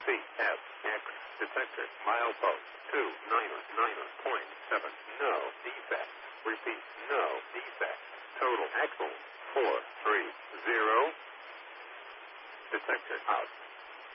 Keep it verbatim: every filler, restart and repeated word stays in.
C F X detected. Milepost two niner niner point seven. No defect. Repeat, no defect. Total axle four three zero. Detected out.